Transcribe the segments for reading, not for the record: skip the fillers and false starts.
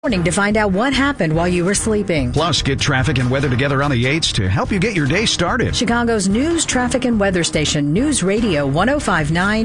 Morning to find out what happened while you were sleeping. Plus, get traffic and weather together on the 8s to help you get your day started. Chicago's news, traffic, and weather station, News Radio 105.9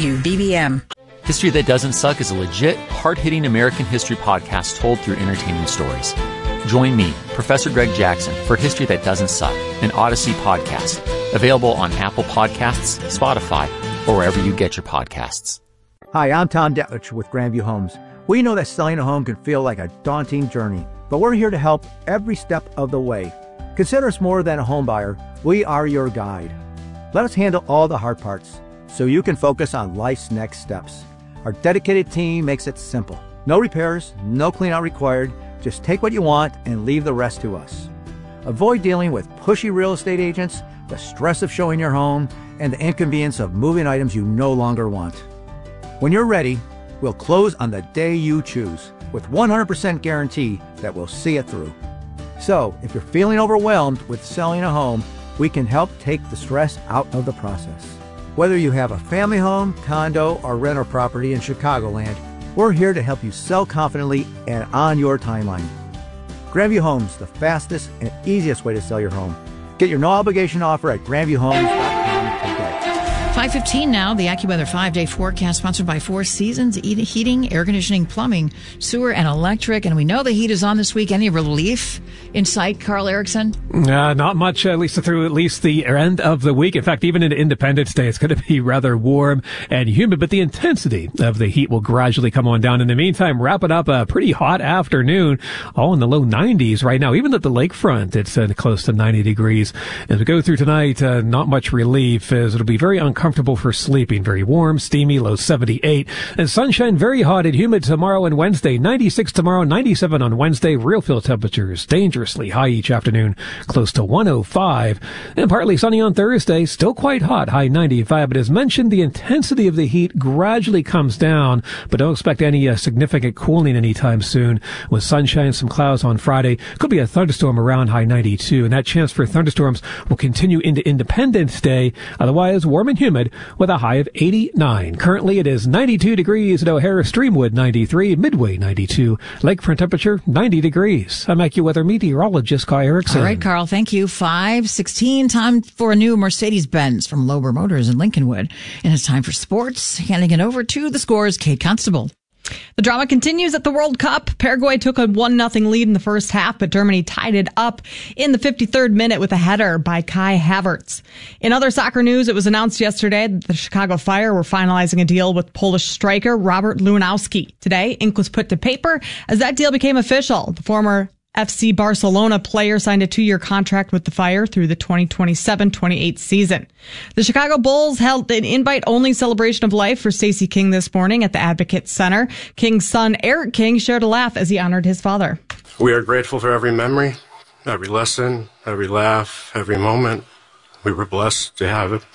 WBBM. History That Doesn't Suck is a legit, hard-hitting American history podcast told through entertaining stories. Join me, Professor Greg Jackson, for History That Doesn't Suck, an Odyssey podcast. Available on Apple Podcasts, Spotify, or wherever you get your podcasts. Hi, I'm Tom Detlich with Grandview Homes. We know that selling a home can feel like a daunting journey, but we're here to help every step of the way. Consider us more than a home buyer. We are your guide. Let us handle all the hard parts so you can focus on life's next steps. Our dedicated team makes it simple. No repairs, no clean out required. Just take what you want and leave the rest to us. Avoid dealing with pushy real estate agents, the stress of showing your home, and the inconvenience of moving items you no longer want. When you're ready, we'll close on the day you choose with 100% guarantee that we'll see it through. So, if you're feeling overwhelmed with selling a home, we can help take the stress out of the process. Whether you have a family home, condo, or rental property in Chicagoland, we're here to help you sell confidently and on your timeline. Grandview Homes, the fastest and easiest way to sell your home. Get your no-obligation offer at grandviewhomes.com today. 5:15 now, the AccuWeather 5-day forecast sponsored by Four Seasons, heating, air conditioning, plumbing, sewer, and electric. And we know the heat is on this week. Any relief in sight, Carl Erickson? Not much, at least through at least the end of the week. In fact, even into Independence Day, it's going to be rather warm and humid, but the intensity of the heat will gradually come on down. In the meantime, wrapping up a pretty hot afternoon, all in the low 90s right now. Even at the lakefront, it's close to 90 degrees. As we go through tonight, not much relief, as it'll be very uncomfortable for sleeping. Very warm, steamy, low 78. And sunshine, very hot and humid tomorrow and Wednesday. 96 tomorrow, 97 on Wednesday. Real feel temperatures dangerously high each afternoon, close to 105. And partly sunny on Thursday, still quite hot, high 95. But as mentioned, the intensity of the heat gradually comes down, but don't expect any significant cooling anytime soon. With sunshine, some clouds on Friday. Could be a thunderstorm around high 92. And that chance for thunderstorms will continue into Independence Day. Otherwise, warm and humid with a high of 89. Currently, it is 92 degrees at O'Hara, Streamwood 93, Midway 92, lakefront temperature 90 degrees. I'm AccuWeather meteorologist Kai Erickson. All right, Carl, thank you. 5:16, time for a new Mercedes-Benz from Lober Motors in Lincolnwood. And it's time for sports. Handing it over to the Scores, Kate Constable. The drama continues at the World Cup. Paraguay took a 1-0 lead in the first half, but Germany tied it up in the 53rd minute with a header by Kai Havertz. In other soccer news, it was announced yesterday that the Chicago Fire were finalizing a deal with Polish striker Robert Lewandowski. Today, ink was put to paper as that deal became official. The former FC Barcelona player signed a 2-year contract with the Fire through the 2027-28 season. The Chicago Bulls held an invite-only celebration of life for Stacey King this morning at the Advocate Center. King's son, Eric King, shared a laugh as he honored his father. We are grateful for every memory, every lesson, every laugh, every moment. We were blessed to have it.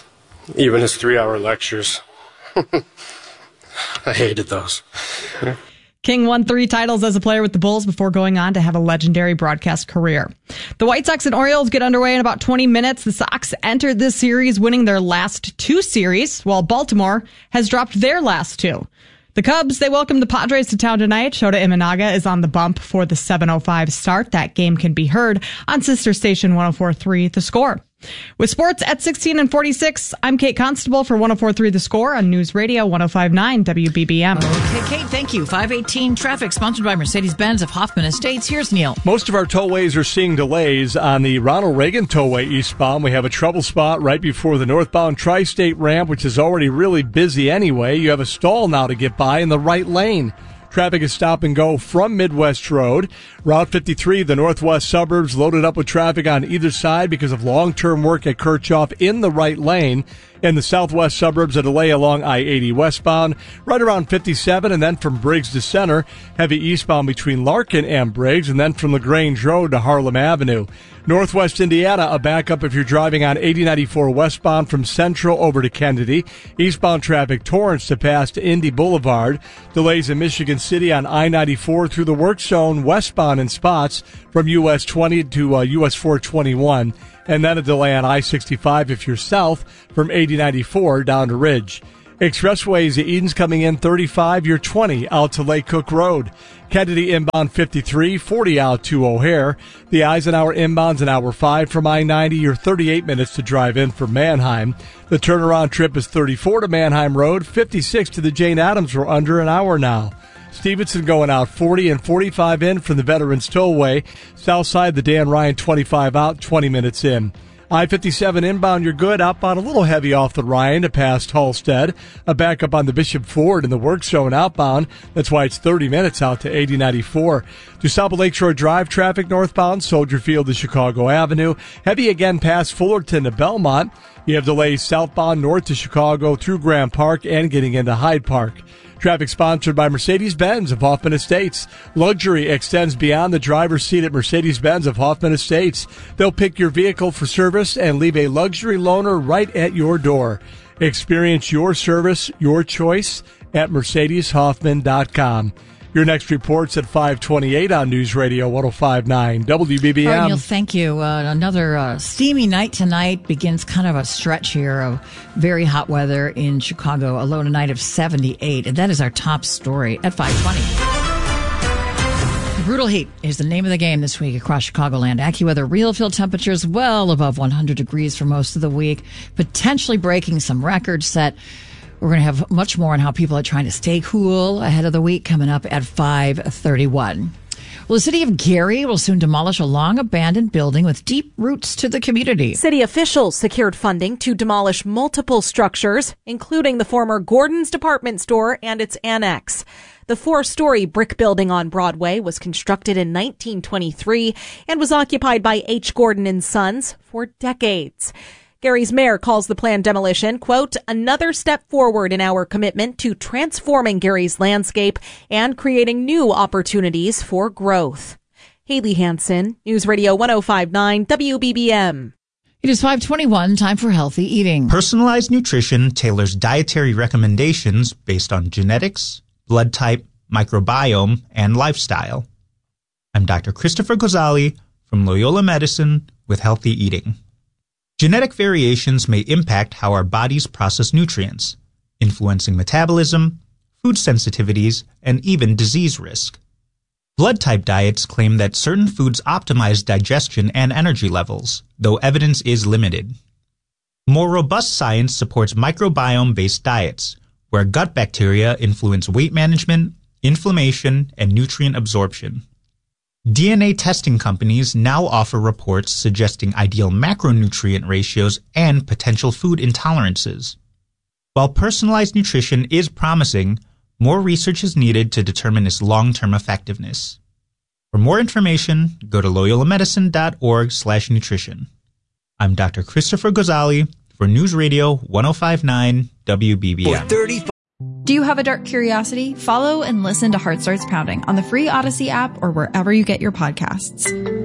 Even his 3-hour lectures. I hated those. King won 3 titles as a player with the Bulls before going on to have a legendary broadcast career. The White Sox and Orioles get underway in about 20 minutes. The Sox entered this series winning their last 2 series, while Baltimore has dropped their last 2. The Cubs, they welcome the Padres to town tonight. Shota Imanaga is on the bump for the 7:05 start. That game can be heard on sister station 104.3 The Score. With sports at 16 and 46, I'm Kate Constable for 104.3 The Score on News Radio 105.9 WBBM. Okay, Kate, thank you. 5:18 traffic sponsored by Mercedes-Benz of Hoffman Estates. Here's Neil. Most of our tollways are seeing delays on the Ronald Reagan Tollway eastbound. We have a trouble spot right before the northbound Tri-State ramp, which is already really busy anyway. You have a stall now to get by in the right lane. Traffic is stop and go from Midwest Road. Route 53, the northwest suburbs, loaded up with traffic on either side because of long-term work at Kirchhoff in the right lane. In the southwest suburbs, a delay along I-80 westbound, right around 57, and then from Briggs to Center, heavy eastbound between Larkin and Briggs, and then from LaGrange Road to Harlem Avenue. Northwest Indiana, a backup if you're driving on 8094 westbound from Central over to Kennedy. Eastbound traffic, Torrance to pass to Indy Boulevard. Delays in Michigan City on I-94 through the work zone westbound in spots from US 20 to US 421. And then a delay on I-65 if you're south from 8094 down to Ridge. Expressways, Eden's coming in 35, you're 20 out to Lake Cook Road. Kennedy inbound 53, 40 out to O'Hare. The Eisenhower inbound's an hour 5 from I-90, you're 38 minutes to drive in for Manheim. The turnaround trip is 34 to Manheim Road, 56 to the Jane Addams. We're under an hour now. Stevenson going out 40 and 45 in from the Veterans Tollway. South side, the Dan Ryan 25 out, 20 minutes in. I-57 inbound, you're good. Outbound a little heavy off the Ryan to past Halstead. A backup on the Bishop Ford in the work zone outbound. That's why it's 30 minutes out to 8094. To South Lakeshore Drive, traffic northbound, Soldier Field to Chicago Avenue. Heavy again past Fullerton to Belmont. You have delays southbound north to Chicago through Grant Park and getting into Hyde Park. Traffic sponsored by Mercedes-Benz of Hoffman Estates. Luxury extends beyond the driver's seat at Mercedes-Benz of Hoffman Estates. They'll pick your vehicle for service and leave a luxury loaner right at your door. Experience your service, your choice at MercedesHoffman.com. Your next report's at 5:28 on News Radio 105.9 WBBM. All right, Neil, thank you. Another steamy night tonight begins kind of a stretch here of very hot weather in Chicago. A low tonight of 78, and that is our top story at 5:20. Brutal heat is the name of the game this week across Chicagoland. AccuWeather real field temperatures well above 100 degrees for most of the week, potentially breaking some records set. We're going to have much more on how people are trying to stay cool ahead of the week coming up at 5:31. Well, the city of Gary will soon demolish a long-abandoned building with deep roots to the community. City officials secured funding to demolish multiple structures, including the former Gordon's department store and its annex. The 4-story brick building on Broadway was constructed in 1923 and was occupied by H. Gordon & Sons for decades. Gary's mayor calls the planned demolition, quote, another step forward in our commitment to transforming Gary's landscape and creating new opportunities for growth. Haley Hansen, News Radio 105.9 WBBM. It is 5:21, time for healthy eating. Personalized nutrition tailors dietary recommendations based on genetics, blood type, microbiome, and lifestyle. I'm Dr. Christopher Gozali from Loyola Medicine with Healthy Eating. Genetic variations may impact how our bodies process nutrients, influencing metabolism, food sensitivities, and even disease risk. Blood type diets claim that certain foods optimize digestion and energy levels, though evidence is limited. More robust science supports microbiome-based diets, where gut bacteria influence weight management, inflammation, and nutrient absorption. DNA testing companies now offer reports suggesting ideal macronutrient ratios and potential food intolerances. While personalized nutrition is promising, more research is needed to determine its long-term effectiveness. For more information, go to loyolamedicine.org/nutrition. I'm Dr. Christopher Gozali for News Radio 105.9 WBBM. Do you have a dark curiosity? Follow and listen to Heart Starts Pounding on the free Odyssey app or wherever you get your podcasts.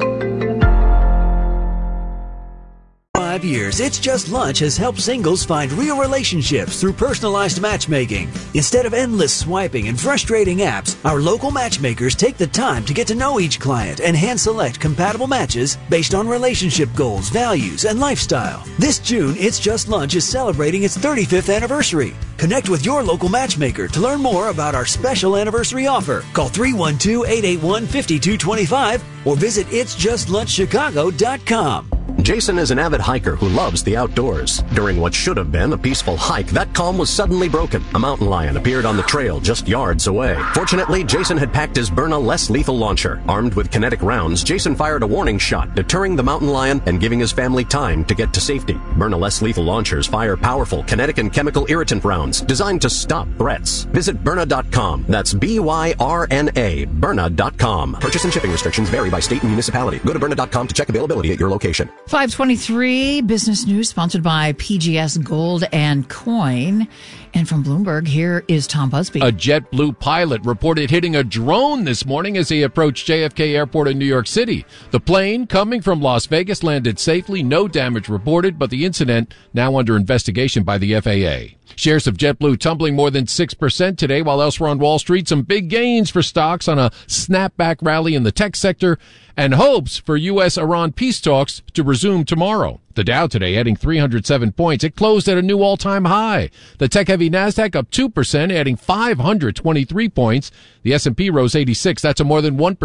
5 years, It's Just Lunch has helped singles find real relationships through personalized matchmaking. Instead of endless swiping and frustrating apps, our local matchmakers take the time to get to know each client and hand-select compatible matches based on relationship goals, values, and lifestyle. This June, It's Just Lunch is celebrating its 35th anniversary. Connect with your local matchmaker to learn more about our special anniversary offer. Call 312-881-5225 or visit itsjustlunchchicago.com. Jason is an avid hiker who loves the outdoors. During what should have been a peaceful hike, that calm was suddenly broken. A mountain lion appeared on the trail just yards away. Fortunately, Jason had packed his Byrna less lethal launcher. Armed with kinetic rounds, Jason fired a warning shot, deterring the mountain lion and giving his family time to get to safety. Byrna less lethal launchers fire powerful kinetic and chemical irritant rounds designed to stop threats. Visit Byrna.com. That's BYRNA, Byrna.com. Purchase and shipping restrictions vary by state and municipality. Go to Byrna.com to check availability at your location. 5:23 business news sponsored by PGS Gold and Coin. And from Bloomberg, here is Tom Busby. A JetBlue pilot reported hitting a drone this morning as he approached JFK Airport in New York City. The plane, coming from Las Vegas, landed safely. No damage reported, but the incident now under investigation by the FAA. Shares of JetBlue tumbling more than 6% today, while elsewhere on Wall Street, some big gains for stocks on a snapback rally in the tech sector and hopes for U.S.-Iran peace talks to resume tomorrow. The Dow today adding 307 points. It closed at a new all-time high. The tech-heavy NASDAQ up 2%, adding 523 points. The S&P rose 86. That's a more than 1%